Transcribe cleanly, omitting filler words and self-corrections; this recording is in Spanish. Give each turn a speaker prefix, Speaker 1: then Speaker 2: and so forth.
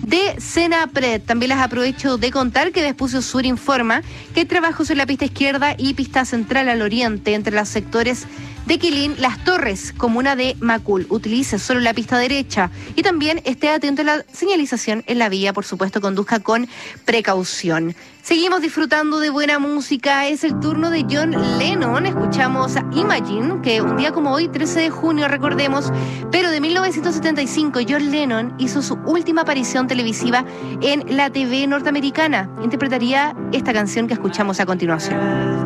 Speaker 1: de Senapred. También les aprovecho de contar que Vespucio Sur informa que hay trabajos en la pista izquierda y pista central al oriente entre los sectores de Quilín, Las Torres, comuna de Macul. Utilice solo la pista derecha y también esté atento a la señalización en la vía. Por supuesto, conduzca con precaución. Seguimos disfrutando de buena música. Es el turno de John Lennon. Escuchamos a Imagine, que un día como hoy, 13 de junio, recordemos, pero de 1975, John Lennon hizo su última aparición televisiva en la TV norteamericana. Interpretaría esta canción que escuchamos a continuación.